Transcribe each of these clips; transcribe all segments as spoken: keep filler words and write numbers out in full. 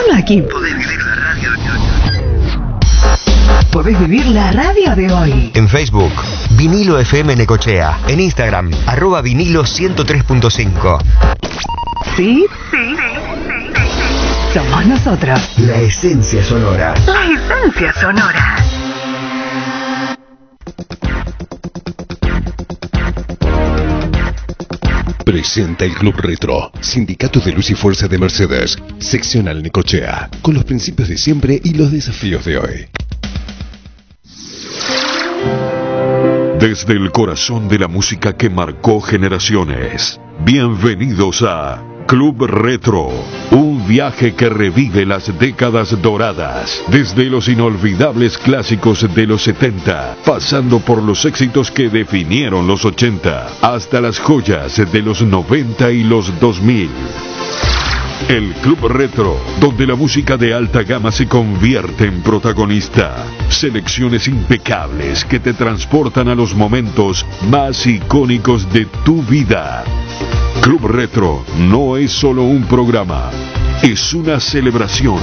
Solo aquí podés vivir la radio de hoy. Podés vivir la radio de hoy. En Facebook, Vinilo F M Necochea. En Instagram, arroba vinilo ciento tres punto cinco. ¿Sí? Sí. Somos nosotros. La esencia sonora. La esencia sonora. Presenta el Club Retro, Sindicato de Luz y Fuerza de Mercedes, seccional Necochea, con los principios de siempre y los desafíos de hoy. Desde el corazón de la música que marcó generaciones, bienvenidos a Club Retro, un viaje que revive las décadas doradas, desde los inolvidables clásicos de los setenta, pasando por los éxitos que definieron los ochenta, hasta las joyas de los noventa y los dos mil. El Club Retro, donde la música de alta gama se convierte en protagonista. Selecciones impecables que te transportan a los momentos más icónicos de tu vida. Club Retro no es solo un programa, es una celebración.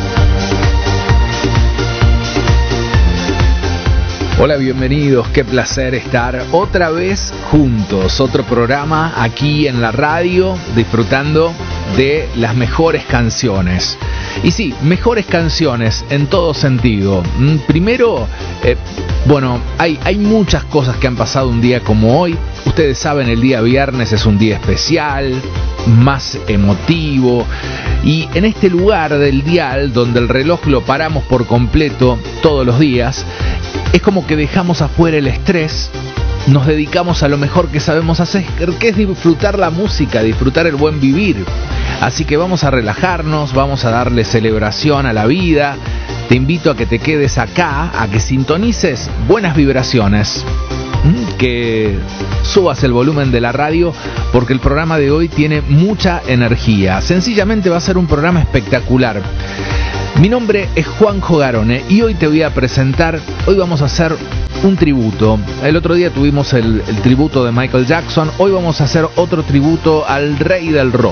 Hola, bienvenidos, qué placer estar otra vez juntos, otro programa aquí en la radio, disfrutando de las mejores canciones. Y sí, mejores canciones en todo sentido. Primero, eh, bueno, hay, hay muchas cosas que han pasado un día como hoy. Ustedes saben, el día viernes es un día especial, más emotivo. Y en este lugar del dial, donde el reloj lo paramos por completo todos los días, es como que dejamos afuera el estrés, nos dedicamos a lo mejor que sabemos hacer, que es disfrutar la música, disfrutar el buen vivir. Así que vamos a relajarnos, vamos a darle celebración a la vida. Te invito a que te quedes acá, a que sintonices buenas vibraciones, que subas el volumen de la radio, porque el programa de hoy tiene mucha energía. Sencillamente va a ser un programa espectacular. Mi nombre es Juanjo Garone y hoy te voy a presentar, hoy vamos a hacer un tributo. El otro día tuvimos el, el tributo de Michael Jackson, hoy vamos a hacer otro tributo al rey del rock.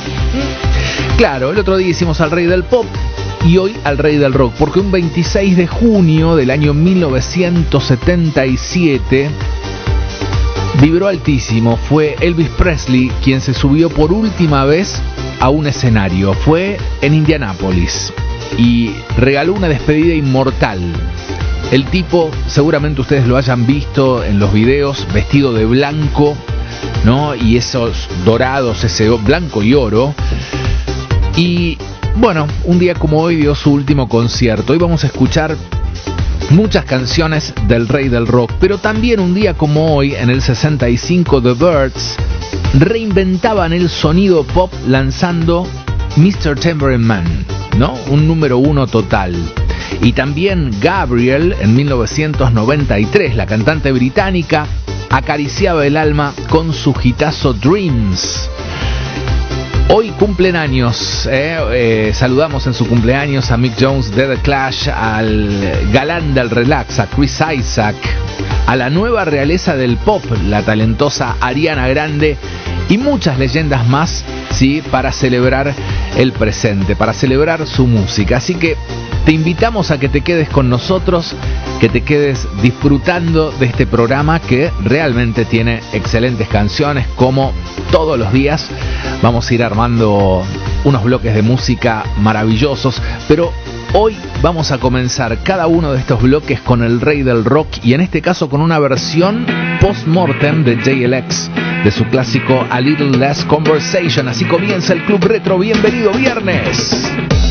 Claro, el otro día hicimos al rey del pop y hoy al rey del rock, porque un veintiséis de junio del año mil novecientos setenta y siete vibró altísimo. Fue Elvis Presley quien se subió por última vez a un escenario. Fue en Indianápolis y regaló una despedida inmortal. El tipo, seguramente ustedes lo hayan visto en los videos, vestido de blanco, ¿no? Y esos dorados, ese blanco y oro. Y bueno, un día como hoy dio su último concierto. Hoy vamos a escuchar muchas canciones del rey del rock, pero también un día como hoy, en el sesenta y cinco, The Byrds reinventaban el sonido pop lanzando mister Tambourine Man, ¿no? Un número uno total. Y también Gabriel, en mil novecientos noventa y tres, la cantante británica, acariciaba el alma con su hitazo Dreams. Hoy cumplen años, eh, eh, saludamos en su cumpleaños a Mick Jones de The Clash, al galán del relax, a Chris Isaac, a la nueva realeza del pop, la talentosa Ariana Grande, y muchas leyendas más, sí, para celebrar el presente, para celebrar su música. Así que te invitamos a que te quedes con nosotros, que te quedes disfrutando de este programa que realmente tiene excelentes canciones. Como todos los días vamos a ir armando unos bloques de música maravillosos, pero hoy vamos a comenzar cada uno de estos bloques con el rey del rock, y en este caso con una versión post-mortem de J L X de su clásico A Little Less Conversation. Así comienza el Club Retro. Bienvenido viernes.